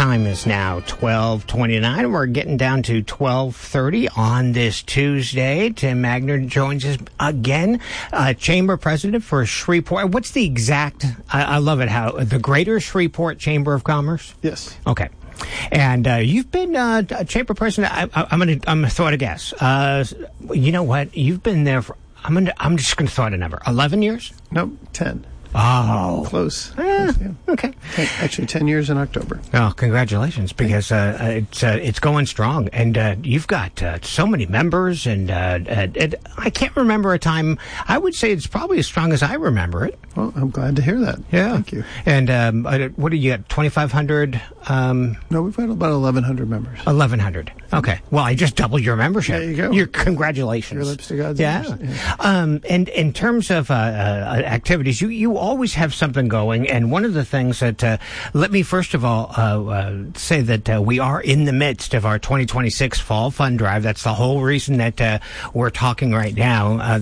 Time is now 12:29. We're getting down to 12:30 on this Tuesday. Tim Magner joins us again, Chamber President for Shreveport. What's the exact, I love it, how the Greater Shreveport Chamber of Commerce? Yes. Okay. And you've been Chamber President, I'm gonna throw out a guess. You know what? You've been there for, I'm just going to throw out a number. 11 years? Nope, 10. Oh. Close. Yeah. Okay. Actually, 10 years in October. Oh, congratulations, because it's going strong. And you've got so many members, and I can't remember a time. I would say it's probably as strong as I remember it. Well, I'm glad to hear that. Yeah. Thank you. And what do you got, 2,500? No, we've got about 1,100 members. 1,100. Okay. Well, I just doubled your membership. There you go. Your congratulations. Your lips to God's ears. Yeah. And in terms of activities, you always have something going. And one of the things that, let me first of all say that we are in the midst of our 2026 Fall Fund Drive. That's the whole reason that we're talking right now.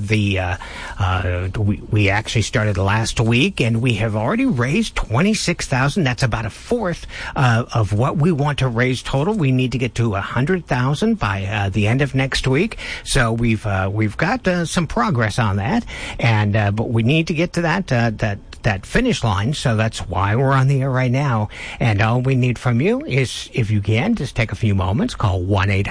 We actually started last week, and we have already raised $26,000. That's about a fourth of what we want to raise total. We need to get to $100,000 by the end of next week. So we've got some progress on that, and but we need to get to that finish line. So that's why we're on the air right now. And all we need from you is, if you can, just take a few moments, call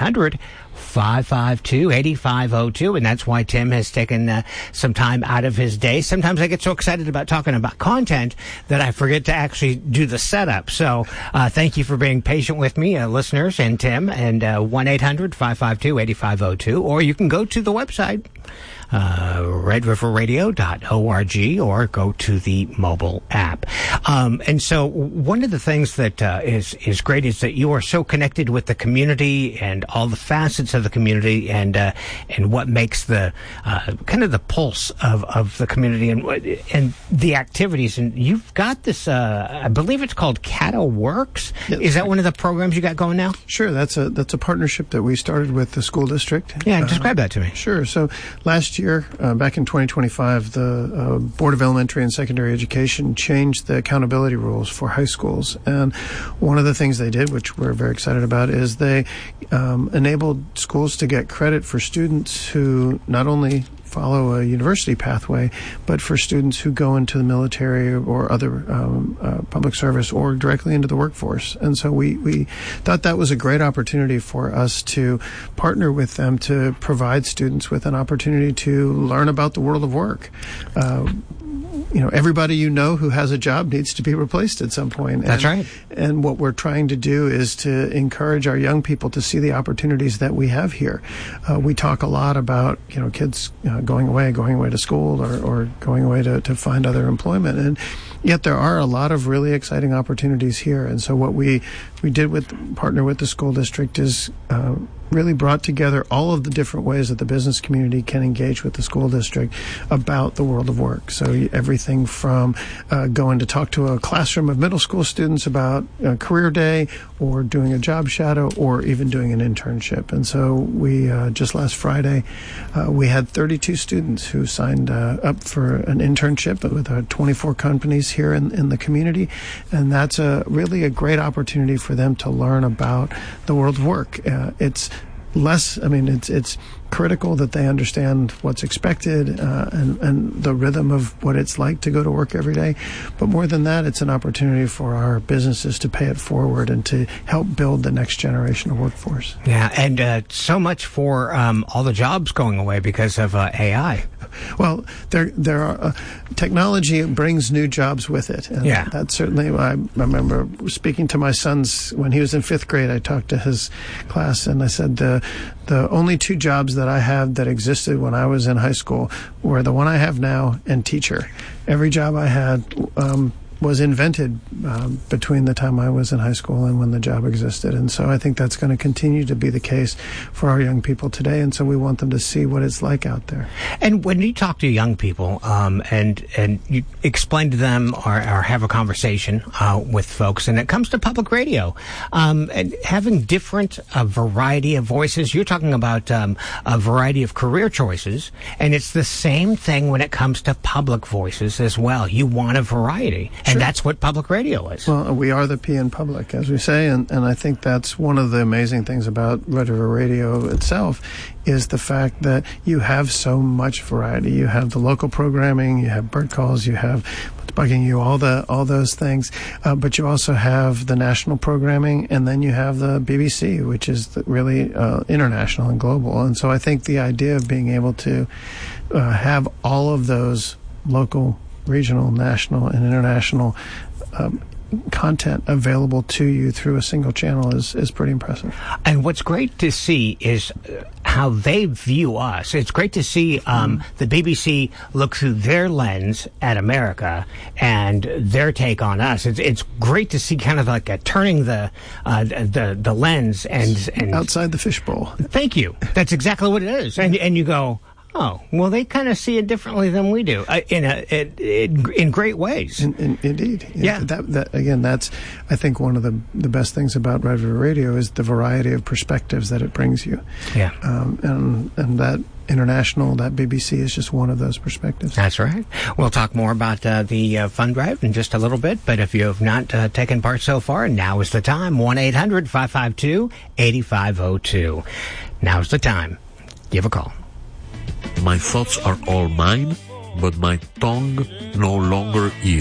1-800-552-8502. And that's why Tim has taken some time out of his day. Sometimes I get so excited about talking about content that I forget to actually do the setup. So thank you for being patient with me, listeners, and Tim. And 1-800-552-8502. Or you can go to the website, redriverradio.org, or go to the mobile app. And so one of the things that is great is that you are so connected with the community and all the facets of the community, and what makes the kind of the pulse of the community and the activities. And you've got this, I believe it's called Caddo Works. Yes. Is that one of the programs you got going now? Sure. That's a partnership that we started with the school district. Yeah, describe that to me. Sure. So last year, back in 2025, the Board of Elementary and Secondary Education changed the accountability rules for high schools. And one of the things they did, which we're very excited about, is they enabled schools to get credit for students who not only follow a university pathway, but for students who go into the military or other public service or directly into the workforce. And so we thought that was a great opportunity for us to partner with them to provide students with an opportunity to learn about the world of work. Everybody who has a job needs to be replaced at some point. That's right. And what we're trying to do is to encourage our young people to see the opportunities that we have here. We talk a lot about, kids going away to school or going away to find other employment. And yet there are a lot of really exciting opportunities here. And so what we did partner with the school district is really brought together all of the different ways that the business community can engage with the school district about the world of work. So everything from going to talk to a classroom of middle school students about a career day, or doing a job shadow, or even doing an internship. And so we just last Friday, we had 32 students who signed up for an internship with 24 companies here in the community. And that's really a great opportunity for them to learn about the world of work. It's critical that they understand what's expected and the rhythm of what it's like to go to work every day. But more than that, it's an opportunity for our businesses to pay it forward and to help build the next generation of workforce. Yeah, and so much for all the jobs going away because of AI. Well, there are technology brings new jobs with it. And yeah, that's certainly. I remember speaking to my sons when he was in 5th grade. I talked to his class and I said the only 2 jobs that I had that existed when I was in high school were the one I have now and teacher. Every job I had was invented between the time I was in high school and when the job existed. And so I think that's going to continue to be the case for our young people today. And so we want them to see what it's like out there. And when you talk to young people and you explain to them or have a conversation with folks, and it comes to public radio, and having different variety of voices, you're talking about a variety of career choices, and it's the same thing when it comes to public voices as well. You want a variety. And that's what public radio is. Well, we are the P in public, as we say, and I think that's one of the amazing things about Red River Radio itself is the fact that you have so much variety. You have the local programming, you have bird calls, you have what's bugging you, all those things, but you also have the national programming, and then you have the BBC, which is really international and global. And so I think the idea of being able to have all of those local, regional, national, and international content available to you through a single channel is pretty impressive. And what's great to see is how they view us. It's great to see the BBC look through their lens at America and their take on us. It's great to see kind of like turning the lens and outside the fishbowl. Thank you. That's exactly what it is. And you go, oh, well, they kind of see it differently than we do, in great ways. Indeed. Yeah. That again, that's, I think, one of the best things about Red River Radio is the variety of perspectives that it brings you. Yeah. And that international, that BBC is just one of those perspectives. That's right. We'll talk more about the fund drive in just a little bit, but if you have not taken part so far, now is the time. 1-800-552-8502. Now is the time. Give a call. My thoughts are all mine, but my tongue no longer is.